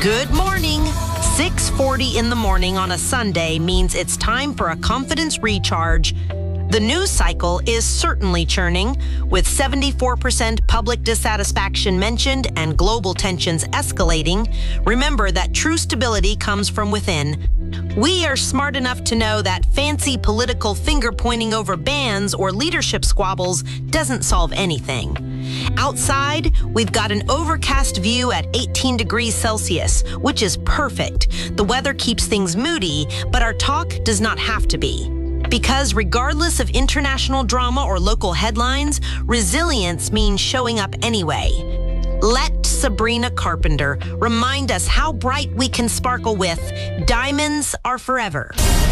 Good morning. 6:40 in the morning on a Sunday means it's time for a confidence recharge. The news cycle is certainly churning, with 74% public dissatisfaction mentioned and global tensions escalating. Remember that true stability comes from within. We are smart enough to know that fancy political finger pointing over bans or leadership squabbles doesn't solve anything. Outside, we've got an overcast view at 18 degrees Celsius, which is perfect. The weather keeps things moody, but our talk does not have to be. Because regardless of international drama or local headlines, resilience means showing up anyway. Let Sabrina Carpenter remind us how bright we can sparkle with Diamonds Are Forever.